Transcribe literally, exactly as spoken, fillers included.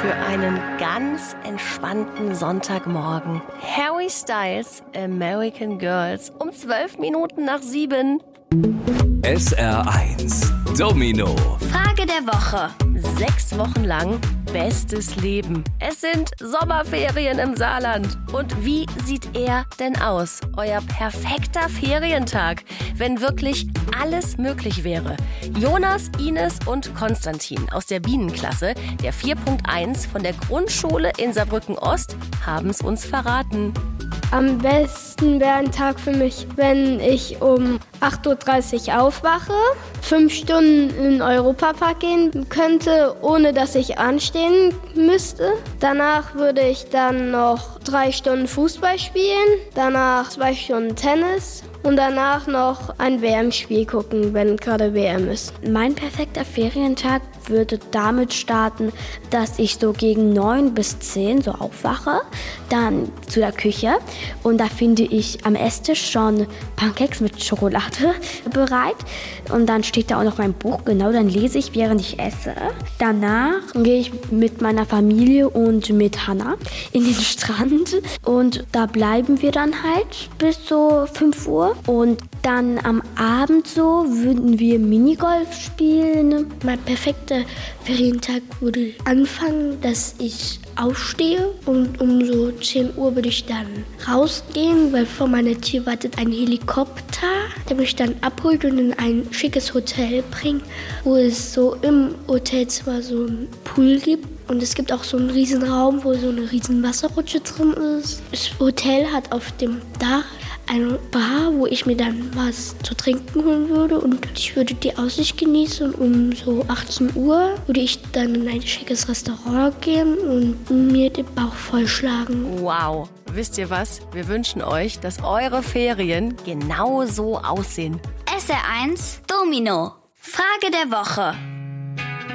für einen ganz entspannten Sonntagmorgen. Harry Styles, American Girls, um zwölf Minuten nach sieben. S R eins Domino. Frage der Woche. Sechs Wochen lang bestes Leben. Es sind Sommerferien im Saarland. Und wie sieht er denn aus? Euer perfekter Ferientag, wenn wirklich alles möglich wäre. Jonas, Ines und Konstantin aus der Bienenklasse, der vier Punkt eins von der Grundschule in Saarbrücken-Ost, haben es uns verraten. Am besten wäre ein Tag für mich, wenn ich um acht Uhr dreißig aufwache, fünf Stunden in den Europapark gehen könnte, ohne dass ich anstehen müsste. Danach würde ich dann noch drei Stunden Fußball spielen, danach zwei Stunden Tennis und danach noch ein W M-Spiel gucken, wenn gerade W M ist. Mein perfekter Ferientag würde damit starten, dass ich so gegen neun bis zehn so aufwache, dann zu der Küche und da finde ich am Esstisch schon Pancakes mit Schokolade bereit und dann steht da auch noch mein Buch, genau, dann lese ich, während ich esse. Danach gehe ich mit meiner Familie und mit Hannah in den Strand und da bleiben wir dann halt bis so fünf Uhr und dann am Abend so würden wir Minigolf spielen. Mein perfekter Ferientag würde anfangen, dass ich aufstehe und um so zehn Uhr würde ich dann rausgehen, weil vor meiner Tür wartet ein Helikopter, der mich dann abholt und in ein schickes Hotel bringt, wo es so im Hotelzimmer so einen Pool gibt. Und es gibt auch so einen riesen Raum, wo so eine riesen Wasserrutsche drin ist. Das Hotel hat auf dem Dach eine Bar, wo ich mir dann was zu trinken holen würde und ich würde die Aussicht genießen. Und um so achtzehn Uhr würde ich dann in ein schickes Restaurant gehen und mir den Bauch vollschlagen. Wow, wisst ihr was? Wir wünschen euch, dass eure Ferien genau so aussehen. S R eins Domino. Frage der Woche.